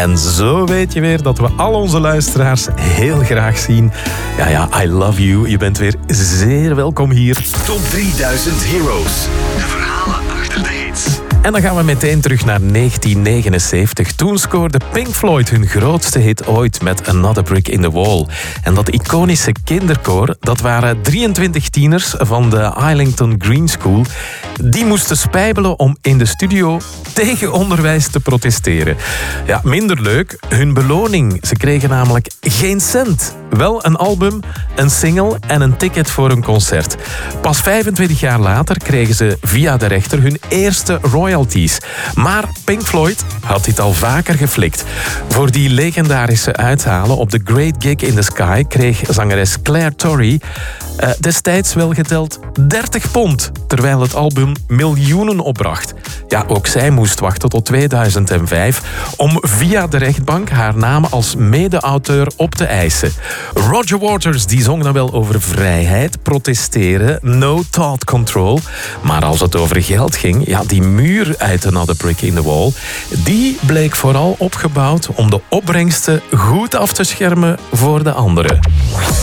En zo weet je weer dat we al onze luisteraars heel graag zien. Ja, I love you. Je bent weer zeer welkom hier. Top 3000 Heroes. De verhalen achter de hits. En dan gaan we meteen terug naar 1979. Toen scoorde Pink Floyd hun grootste hit ooit met Another Brick in the Wall. En dat iconische kinderkoor, dat waren 23 tieners van de Islington Green School. Die moesten spijbelen om in de studio tegen onderwijs te protesteren. Ja, minder leuk, hun beloning. Ze kregen namelijk geen cent. Wel een album, een single en een ticket voor een concert. Pas 25 jaar later kregen ze via de rechter hun eerste royalties. Maar Pink Floyd had dit al vaker geflikt. Voor die legendarische uithalen op The Great Gig in the Sky kreeg zangeres Claire Torrey destijds wel geteld 30 pond, terwijl het album miljoenen opbracht. Ja, ook zij moest wachten tot 2005 om via de rechtbank haar naam als mede-auteur op te eisen. Roger Waters die zong dan wel over vrijheid, protesteren, no thought control. Maar als het over geld ging, ja, die muur uit Another Brick in the Wall, die bleek vooral opgebouwd om de opbrengsten goed af te schermen voor de anderen.